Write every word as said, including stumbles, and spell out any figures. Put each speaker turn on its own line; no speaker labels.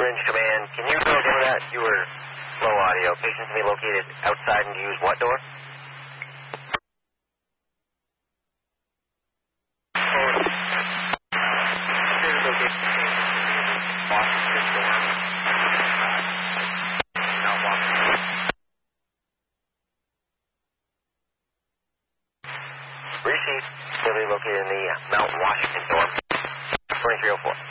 Fringe Command, can you go again with that? You were low audio. Patients to be located outside and to use what door? Receive. They'll be located in the Mount Washington door. twenty-three oh four.